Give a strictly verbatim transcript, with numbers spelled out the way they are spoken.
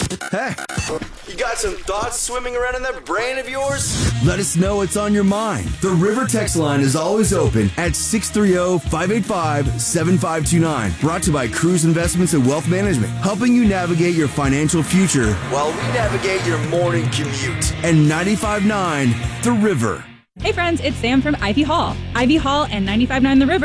Hey, You got some thoughts swimming around in that brain of yours? let us know what's on your mind. The River text line is always open at six three zero, five eight five, seven five two nine. Brought to you by Cruise Investments and Wealth Management, helping you navigate your financial future. While we navigate your morning commute. And ninety-five point nine The River. Hey friends, it's Sam from Ivy Hall. Ivy Hall and ninety-five point nine The River